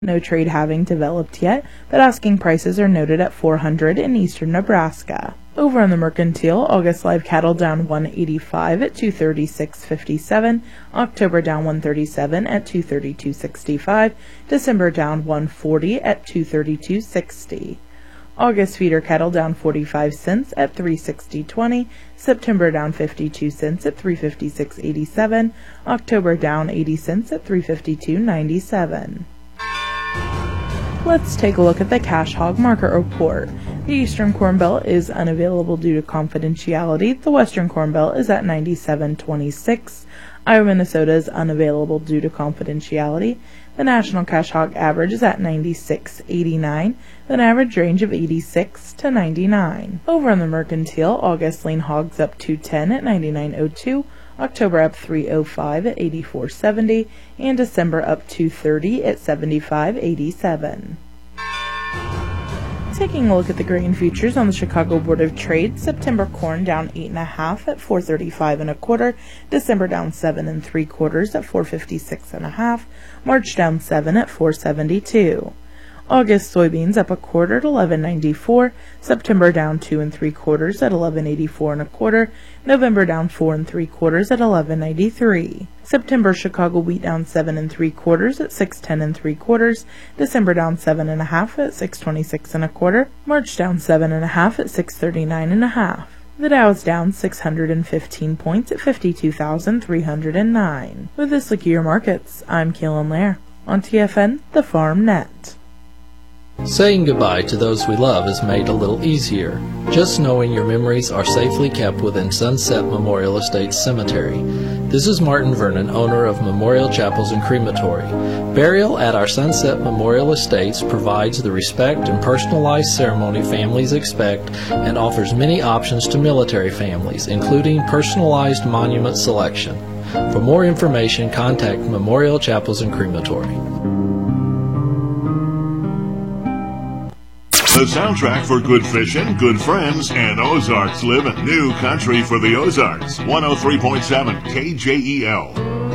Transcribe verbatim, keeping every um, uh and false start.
No trade having developed yet, but asking prices are noted at four hundred in eastern Nebraska. Over on the Mercantile, August live cattle down one eighty-five at two thirty-six fifty-seven, October down one thirty-seven at two thirty-two sixty-five, December down one forty at two thirty-two sixty. August feeder cattle down forty-five cents at three sixty twenty, September down fifty-two cents at three fifty-six eighty-seven, October down eighty cents at three fifty-two ninety-seven. Let's take a look at the cash hog market report. The Eastern Corn Belt is unavailable due to confidentiality. The Western Corn Belt is at ninety-seven twenty-six. Iowa, Minnesota is unavailable due to confidentiality. The national cash hog average is at ninety-six eighty-nine, with an average range of eighty-six to ninety-nine. Over on the Mercantile, August lean hogs up two ten at ninety-nine oh two, October up three oh five at eighty-four seventy, and December up two thirty at seventy-five eighty-seven. Taking a look at the grain futures on the Chicago Board of Trade, September corn down eight and a half at four thirty-five and a quarter, December down seven and three quarters at four fifty-six and a half, March down seven at four seventy-two. August soybeans up a quarter at eleven ninety-four, September down two and three quarters at eleven eighty-four and a quarter, November down four and three quarters at eleven ninety-three. September Chicago wheat down seven and three quarters at six ten and three quarters, December down seven and a half at six twenty-six and a quarter, March down seven and a half at six thirty-nine and a half. The Dow is down six hundred fifteen points at fifty-two thousand three hundred nine. With this look at your markets, I'm Kaylin Lair on T F N, the Farm Net. Saying goodbye to those we love is made a little easier, just knowing your memories are safely kept within Sunset Memorial Estates Cemetery. This is Martin Vernon, owner of Memorial Chapels and Crematory. Burial at our Sunset Memorial Estates provides the respect and personalized ceremony families expect and offers many options to military families, including personalized monument selection. For more information, contact Memorial Chapels and Crematory. The soundtrack for good fishing, good friends, and Ozarks living. New country for the Ozarks. one oh three point seven K J E L.